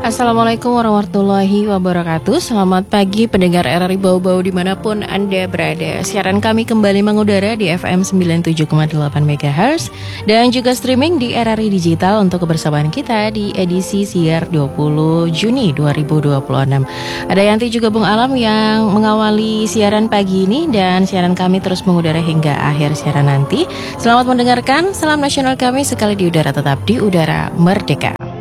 Assalamualaikum warahmatullahi wabarakatuh. Selamat pagi pendengar RRI Bau-Bau dimanapun Anda berada. Siaran kami kembali mengudara di FM 97,8 MHz dan juga streaming di RRI Digital untuk kebersamaan kita di edisi siar 20 Juni 2026. Ada Yanti juga Bung Alam yang mengawali siaran pagi ini dan siaran kami terus mengudara hingga akhir siaran nanti. Selamat mendengarkan, salam nasional kami sekali di udara tetap di udara merdeka.